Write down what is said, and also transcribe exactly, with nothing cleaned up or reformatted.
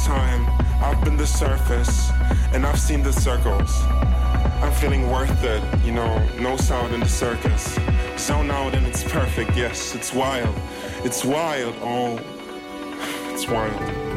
time, I've been the surface, and I've seen the circles. I'm feeling worth it, you know, no sound in the circus. Zone out and it's perfect, yes, it's wild. It's wild, oh, it's wild.